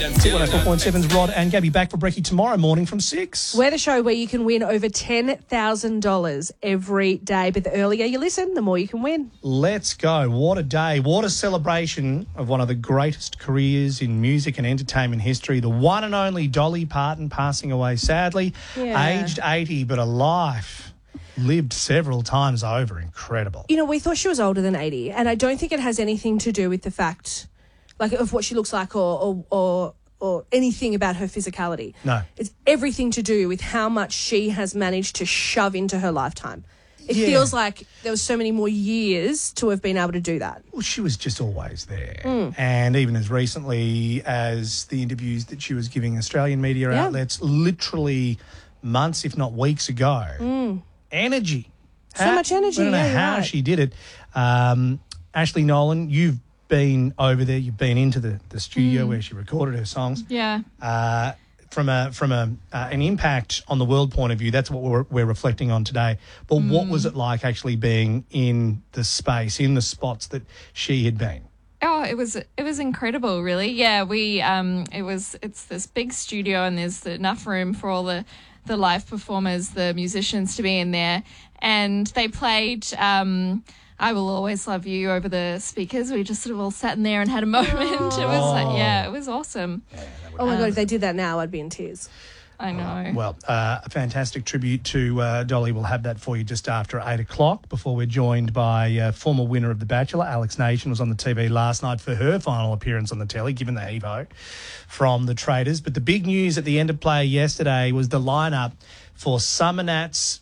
104.7's Rod and Gabby back for brekkie tomorrow morning from 6. We're the show where you can win over $10,000 every day. But the earlier you listen, the more you can win. Let's go. What a day. What a celebration of one of the greatest careers in music and entertainment history. The one and only Dolly Parton passing away sadly, aged 80, but alive. Lived several times over. Incredible. You know, we thought she was older than 80, and I don't think it has anything to do with the fact, like, of what she looks like or anything about her physicality. No. It's everything to do with how much she has managed to shove into her lifetime. It feels like there was so many more years to have been able to do that. Well, she was just always there. And even as recently as the interviews that she was giving Australian media outlets, literally months, if not weeks ago. Energy. So much energy. I don't know how she did it. Ashley Nolan, you've been over there. You've been into the studio where she recorded her songs. Yeah. From an impact on the world point of view, that's what we're reflecting on today. But what was it like actually being in the space, in the spots that she had been? Oh, it was incredible, really. Yeah, it's this big studio and there's enough room for all the live performers, the musicians to be in there. And they played I Will Always Love You over the speakers. We just sort of all sat in there and had a moment. It was it was awesome. Oh my God, if they did that now, I'd be in tears. I know. Well, a fantastic tribute to Dolly. We'll have that for you just after 8 o'clock before we're joined by former winner of The Bachelor. Alex Nation was on the TV last night for her final appearance on the telly, given the Evo from the Traders. But the big news at the end of play yesterday was the lineup for Summer Nats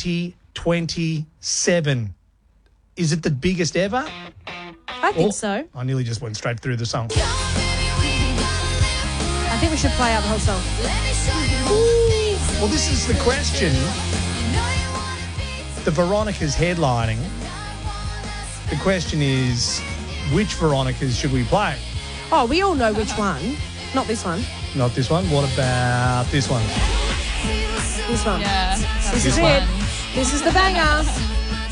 2027. Is it the biggest ever? I think so. I nearly just went straight through the song. I think we should play out the whole song. Well, this is the question. The Veronica's headlining. The question is, which Veronicas should we play? Oh, we all know which one. Not this one. Not this one. What about this one? This one. Yeah. This is one. it. This is the banger.